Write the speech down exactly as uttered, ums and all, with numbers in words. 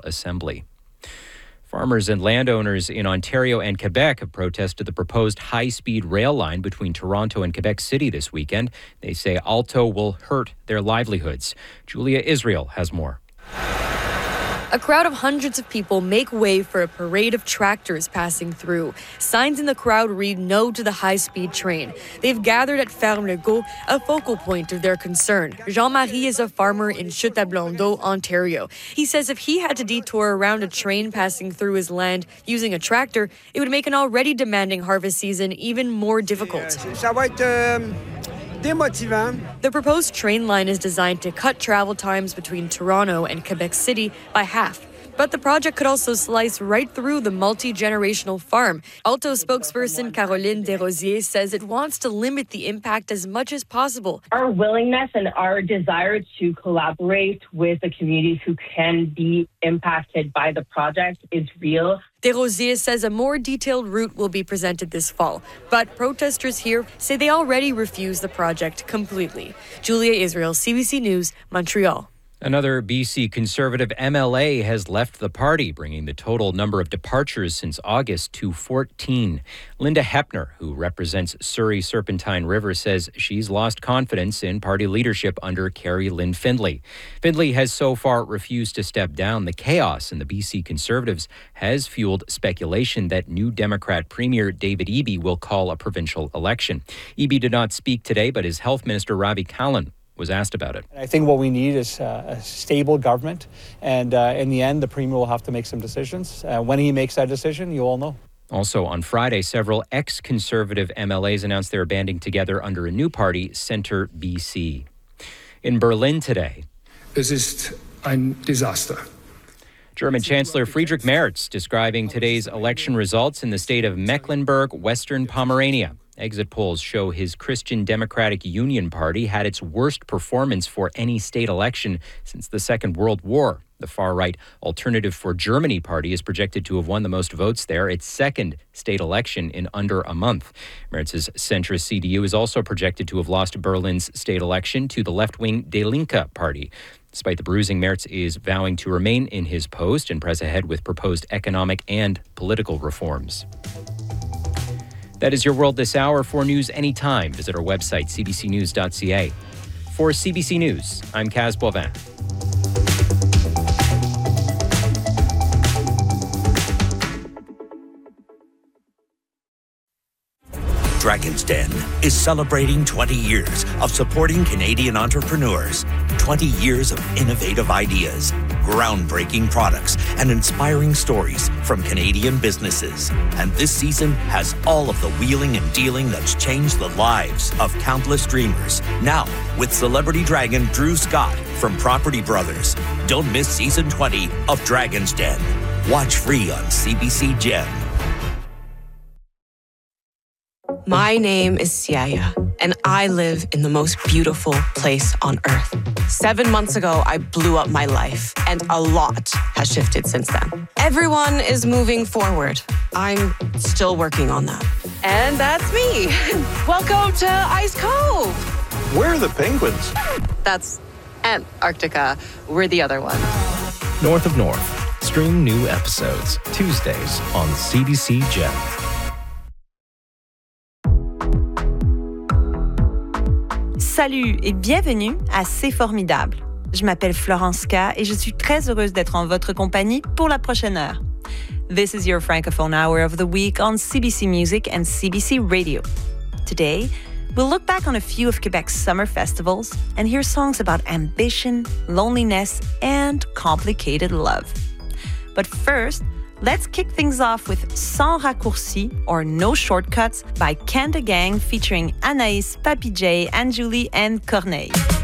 Assembly. Farmers and landowners in Ontario and Quebec have protested the proposed high-speed rail line between Toronto and Quebec City this weekend. They say Alto will hurt their livelihoods. Julia Israel has more. A crowd of hundreds of people make way for a parade of tractors passing through. Signs in the crowd read no to the high-speed train. They've gathered at Ferme Legault, a focal point of their concern. Jean-Marie is a farmer in Chute-à-Blondeau, Ontario. He says if he had to detour around a train passing through his land using a tractor, it would make an already demanding harvest season even more difficult. Ça va être euh, démotivant. The proposed train line is designed to cut travel times between Toronto and Quebec City by half. But the project could also slice right through the multi-generational farm. Alto spokesperson Caroline Desrosiers says it wants to limit the impact as much as possible. Our willingness and our desire to collaborate with the communities who can be impacted by the project is real. Desrosiers says a more detailed route will be presented this fall, but protesters here say they already refuse the project completely. Julia Israel, C B C News, Montreal. Another B C Conservative M L A has left the party, bringing the total number of departures since August to fourteen. Linda Hepner, who represents Surrey Serpentine River, says she's lost confidence in party leadership under Carrie Lynn Findlay. Findlay has so far refused to step down. The chaos in the B C Conservatives has fueled speculation that new Democrat Premier David Eby will call a provincial election. Eby did not speak today, but his Health Minister Ravi Kahlon was asked about it. I think what we need is uh, a stable government, and uh, in the end, the Premier will have to make some decisions. Uh, when he makes that decision, you all know. Also on Friday, several ex-Conservative M L As announced they are banding together under a new party, Centre B C. In Berlin today, Es ist ein Desaster. German Chancellor Friedrich Merz describing today's election results in the state of Mecklenburg-Western Pomerania. Exit polls show his Christian Democratic Union Party had its worst performance for any state election since the Second World War. The far-right Alternative for Germany party is projected to have won the most votes there, its second state election in under a month. Merz's centrist C D U is also projected to have lost Berlin's state election to the left-wing Die Linke party. Despite the bruising, Merz is vowing to remain in his post and press ahead with proposed economic and political reforms. That is your world this hour. For news anytime, visit our website, c b c news dot c a. For C B C News, I'm Kaz Boivin. Dragon's Den is celebrating twenty years of supporting Canadian entrepreneurs, twenty years of innovative ideas, groundbreaking products, and inspiring stories from Canadian businesses. And this season has all of the wheeling and dealing that's changed the lives of countless dreamers. Now, with celebrity dragon Drew Scott from Property Brothers. Don't miss season twenty of Dragon's Den. Watch free on C B C Gem. My name is Siaya, and I live in the most beautiful place on earth. Seven months ago, I blew up my life, and a lot has shifted since then. Everyone is moving forward. I'm still working on that. And that's me. Welcome to Ice Cove. Where are the penguins? That's Antarctica. We're the other one. North of North. Stream new episodes Tuesdays on C B C Gem. Salut et bienvenue à C'est Formidable. Je m'appelle Florence K et je suis très heureuse d'être en votre compagnie pour la prochaine heure. This is your Francophone Hour of the week on C B C Music and C B C Radio. Today, we'll look back on a few of Quebec's summer festivals and hear songs about ambition, loneliness, and complicated love. But first, let's kick things off with Sans Raccourci or No Shortcuts by Kanda Gang featuring Anaïs, Papi J, Anne-Julie, and Corneille.